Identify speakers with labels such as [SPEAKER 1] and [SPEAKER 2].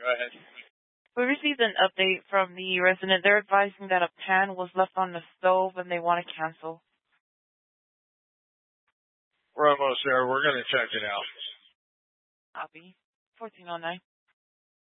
[SPEAKER 1] Go ahead.
[SPEAKER 2] We received an update from the resident. They're advising that a pan was left on the stove and they want to cancel.
[SPEAKER 1] We're almost there. We're going to check it out.
[SPEAKER 2] Copy. 1409.